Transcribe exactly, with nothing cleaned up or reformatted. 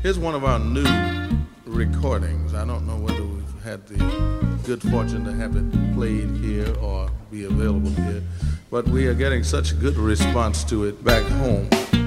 Here's one of our new recordings. I don't know whether we've had the good fortune to have it played here or be available here, but we are getting such good response to it back home.